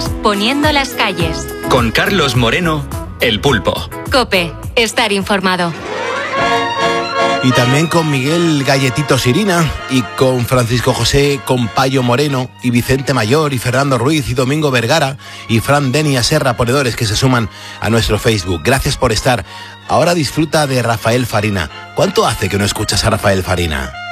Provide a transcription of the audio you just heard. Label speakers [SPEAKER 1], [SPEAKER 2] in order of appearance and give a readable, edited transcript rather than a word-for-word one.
[SPEAKER 1] días, poniendo las calles.
[SPEAKER 2] Con Carlos Moreno, El Pulpo.
[SPEAKER 1] COPE, estar informado.
[SPEAKER 3] Y también con Miguel Galletito Sirina y con Francisco José Compayo Moreno y Vicente Mayor y Fernando Ruiz y Domingo Vergara y Fran Denia Serra, ponedores que se suman a nuestro Facebook. Gracias por estar. Ahora disfruta de Rafael Farina. ¿Cuánto hace que no escuchas a Rafael Farina?